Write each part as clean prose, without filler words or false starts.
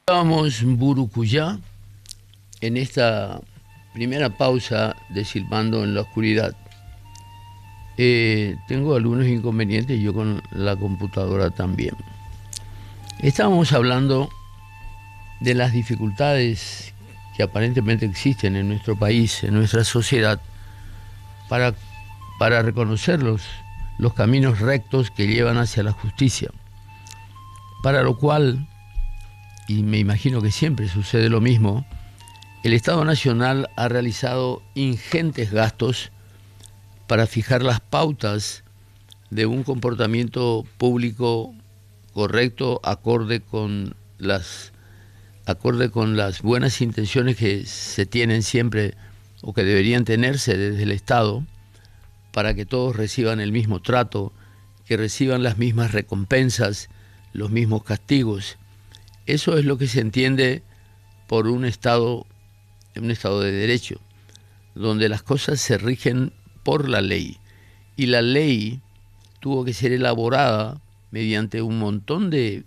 Estábamos en Burucuyá en esta primera pausa de Silbando en la Oscuridad. Tengo algunos inconvenientes yo con la computadora también. Estábamos hablando de las dificultades que aparentemente existen en nuestro país, en nuestra sociedad, para reconocer los caminos rectos que llevan hacia la justicia. Para lo cual, y me imagino que siempre sucede lo mismo, el Estado Nacional ha realizado ingentes gastos para fijar las pautas de un comportamiento público correcto, acorde con las buenas intenciones que se tienen siempre o que deberían tenerse desde el Estado, para que todos reciban el mismo trato, que reciban las mismas recompensas, los mismos castigos. Eso es lo que se entiende por un Estado de derecho, donde las cosas se rigen por la ley. Y la ley tuvo que ser elaborada mediante un montón de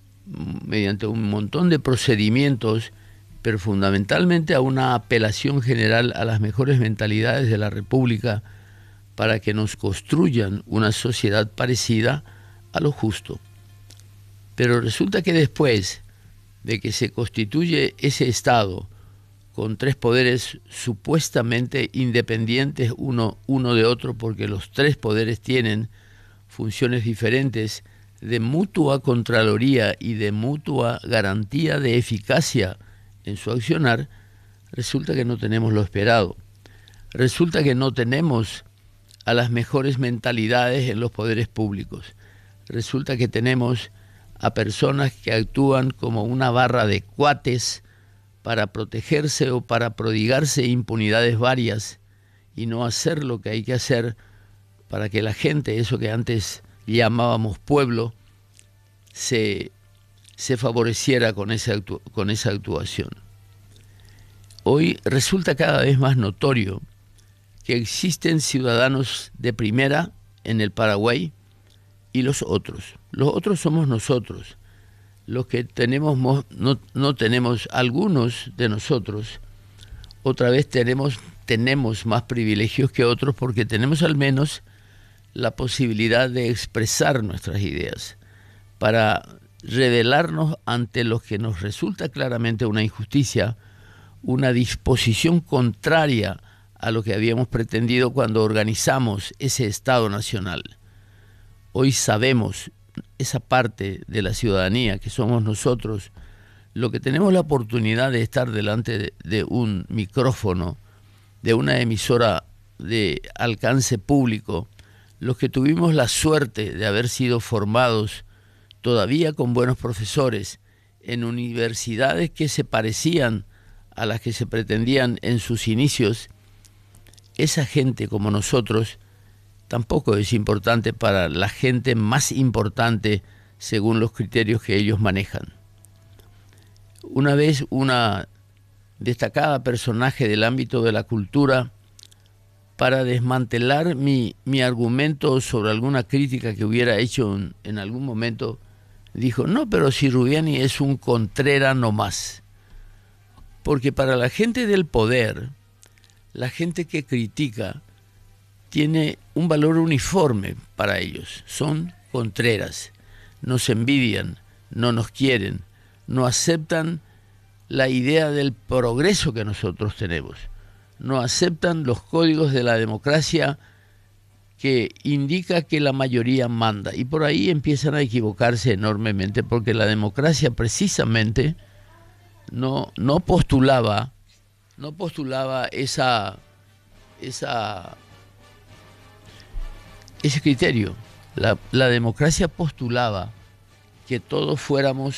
procedimientos, pero fundamentalmente a una apelación general a las mejores mentalidades de la República, para que nos construyan una sociedad parecida a lo justo. Pero resulta que después de que se constituye ese Estado con tres poderes supuestamente independientes uno de otro, porque los tres poderes tienen funciones diferentes de mutua contraloría y de mutua garantía de eficacia en su accionar, resulta que no tenemos lo esperado. Resulta que no tenemos a las mejores mentalidades en los poderes públicos. Resulta que tenemos a personas que actúan como una barra de cuates para protegerse o para prodigarse impunidades varias y no hacer lo que hay que hacer para que la gente, eso que antes llamábamos pueblo, se favoreciera con esa actuación. Hoy resulta cada vez más notorio que existen ciudadanos de primera en el Paraguay y los otros. Los otros somos nosotros. Los que tenemos, no tenemos, algunos de nosotros, otra vez tenemos más privilegios que otros, porque tenemos al menos la posibilidad de expresar nuestras ideas, para rebelarnos ante lo que nos resulta claramente una injusticia, una disposición contraria a lo que habíamos pretendido cuando organizamos ese Estado Nacional. Hoy sabemos, esa parte de la ciudadanía que somos nosotros, lo que tenemos la oportunidad de estar delante de un micrófono, de una emisora de alcance público, los que tuvimos la suerte de haber sido formados todavía con buenos profesores en universidades que se parecían a las que se pretendían en sus inicios. Esa gente como nosotros tampoco es importante para la gente más importante según los criterios que ellos manejan. Una vez una destacada personaje del ámbito de la cultura, para desmantelar mi argumento sobre alguna crítica que hubiera hecho en algún momento, dijo: no, pero si Rubiani es un Contrera nomás. Porque para la gente del poder, la gente que critica tiene un valor uniforme para ellos. Son contreras, nos envidian, no nos quieren, no aceptan la idea del progreso que nosotros tenemos, no aceptan los códigos de la democracia que indica que la mayoría manda. Y por ahí empiezan a equivocarse enormemente, porque la democracia precisamente no postulaba ese criterio. La democracia postulaba que todos fuéramos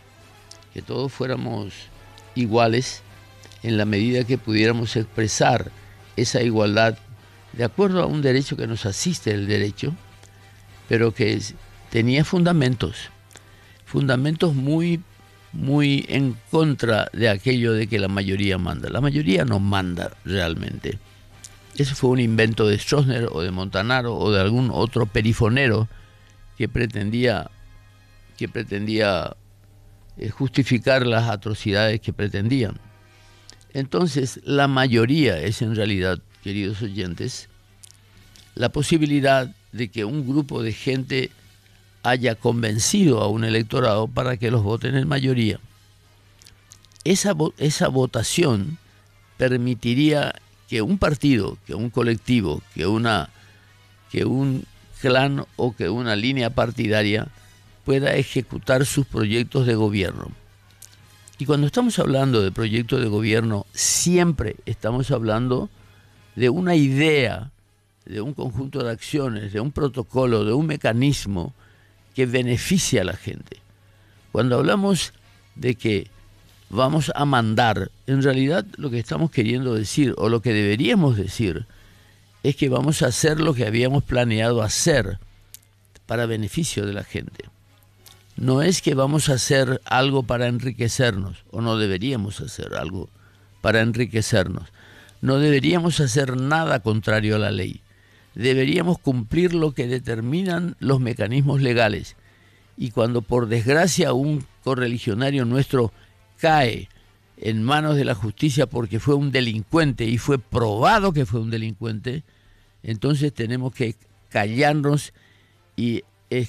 iguales en la medida que pudiéramos expresar esa igualdad de acuerdo a un derecho que nos asiste, el derecho, pero que tenía fundamentos muy en contra de aquello de que la mayoría manda. La mayoría no manda realmente. Eso fue un invento de Stroessner o de Montanaro o de algún otro perifonero que pretendía justificar las atrocidades que pretendían. Entonces, la mayoría es en realidad, queridos oyentes, la posibilidad de que un grupo de gente haya convencido a un electorado para que los voten en mayoría. Esa votación permitiría que un partido, que un colectivo, que un clan o que una línea partidaria pueda ejecutar sus proyectos de gobierno. Y cuando estamos hablando de proyectos de gobierno, siempre estamos hablando de una idea, de un conjunto de acciones, de un protocolo, de un mecanismo que beneficia a la gente. Cuando hablamos de que vamos a mandar, en realidad lo que estamos queriendo decir, o lo que deberíamos decir, es que vamos a hacer lo que habíamos planeado hacer para beneficio de la gente. No es que vamos a hacer algo para enriquecernos, o no deberíamos hacer algo para enriquecernos. No deberíamos hacer nada contrario a la ley. Deberíamos cumplir lo que determinan los mecanismos legales. Y cuando por desgracia un correligionario nuestro cae en manos de la justicia porque fue un delincuente y fue probado que fue un delincuente, entonces tenemos que callarnos y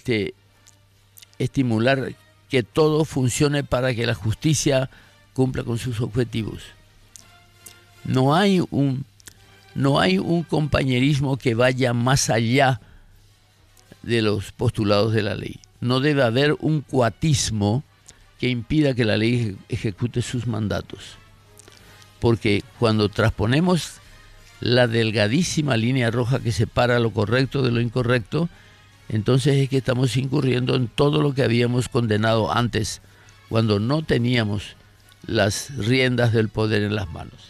estimular que todo funcione para que la justicia cumpla con sus objetivos. No hay un compañerismo que vaya más allá de los postulados de la ley. No debe haber un cuatismo que impida que la ley ejecute sus mandatos. Porque cuando transponemos la delgadísima línea roja que separa lo correcto de lo incorrecto, entonces es que estamos incurriendo en todo lo que habíamos condenado antes, cuando no teníamos las riendas del poder en las manos.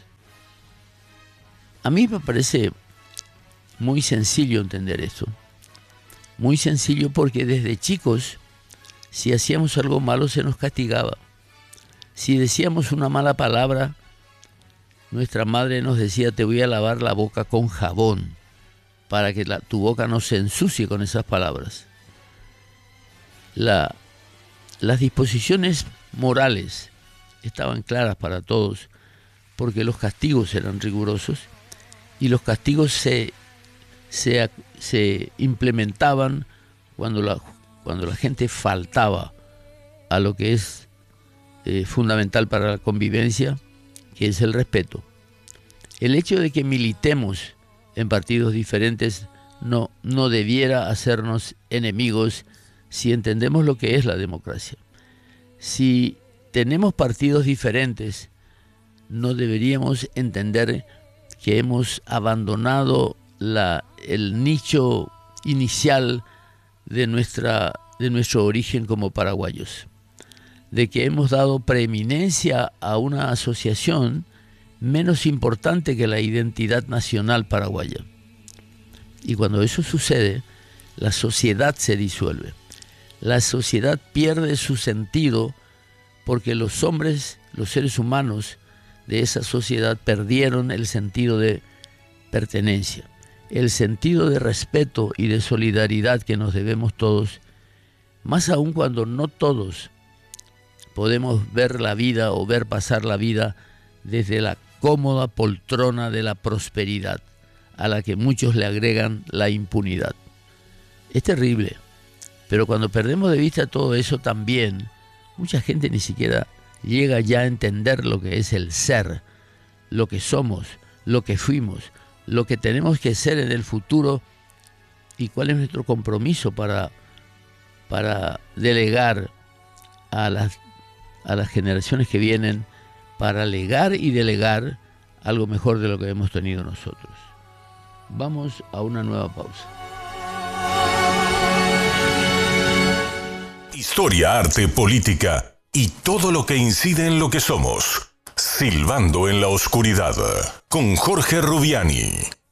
A mí me parece muy sencillo entender esto. Muy sencillo porque desde chicos, si hacíamos algo malo se nos castigaba. Si decíamos una mala palabra, nuestra madre nos decía: te voy a lavar la boca con jabón para que tu boca no se ensucie con esas palabras. Las disposiciones morales estaban claras para todos porque los castigos eran rigurosos y los castigos se implementaban cuando la gente faltaba a lo que es fundamental para la convivencia, que es el respeto. El hecho de que militemos en partidos diferentes no debiera hacernos enemigos si entendemos lo que es la democracia. Si tenemos partidos diferentes, no deberíamos entender que hemos abandonado el nicho inicial de nuestro origen como paraguayos, de que hemos dado preeminencia a una asociación menos importante que la identidad nacional paraguaya. Y cuando eso sucede, la sociedad se disuelve. La sociedad pierde su sentido porque los hombres, los seres humanos de esa sociedad perdieron el sentido de pertenencia, el sentido de respeto y de solidaridad que nos debemos todos, más aún cuando no todos podemos ver la vida o ver pasar la vida desde la cómoda poltrona de la prosperidad, a la que muchos le agregan la impunidad. Es terrible, pero cuando perdemos de vista todo eso también, mucha gente ni siquiera llega ya a entender lo que es el ser, lo que somos, lo que fuimos, lo que tenemos que ser en el futuro y cuál es nuestro compromiso para delegar a las generaciones que vienen, para legar y delegar algo mejor de lo que hemos tenido nosotros. Vamos a una nueva pausa. Historia, arte, política y todo lo que incide en lo que somos. Silbando en la oscuridad con Jorge Rubiani.